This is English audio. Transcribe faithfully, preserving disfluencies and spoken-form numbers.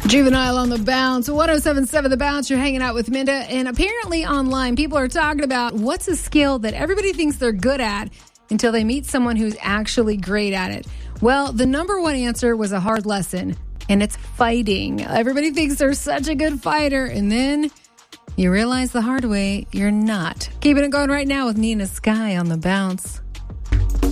Juvenile on the Bounce. one oh seven point seven The Bounce. You're hanging out with Minda. And apparently online, people are talking about what's a skill that everybody thinks they're good at until they meet someone who's actually great at it. Well, the number one answer was a hard lesson, and it's fighting. Everybody thinks they're such a good fighter, and then you realize the hard way, you're not. Keeping it going right now with Nina Sky on The Bounce.